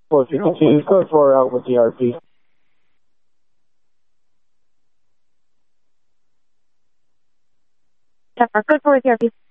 Well, if you don't see code 4 out with the RP. Code 4 with the RP.